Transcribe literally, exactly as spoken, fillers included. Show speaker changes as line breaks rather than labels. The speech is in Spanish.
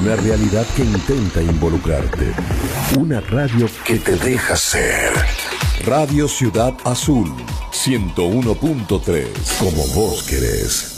Una realidad que intenta involucrarte. Una radio que te deja ser. Radio Ciudad Azul, ciento uno punto tres. Como vos querés.